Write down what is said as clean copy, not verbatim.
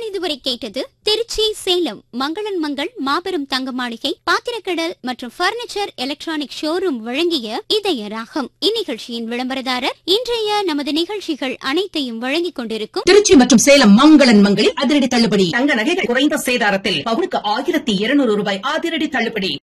இதுவரை கேட்டது திருச்சி சேலம் மங்களன் மங்கள் மாபெரும் தங்க மாளிகை பாத்திரக்கடல் மற்றும் பர்னிச்சர் எலக்ட்ரானிக் ஷோரூம் வழங்கிய இதய ராகம். இந்நிகழ்ச்சியின் விளம்பரதாரர் இன்றைய நமது நிகழ்ச்சிகள் அனைத்தையும் வழங்கிக் கொண்டிருக்கும் திருச்சி மற்றும் சேலம் மங்களன் மங்களில் அதிரடி தள்ளுபடி. தங்க நகைகள் குறைந்த சேதாரத்தில் பவுனுக்கு 1200 ரூபாய் அதிரடி தள்ளுபடி.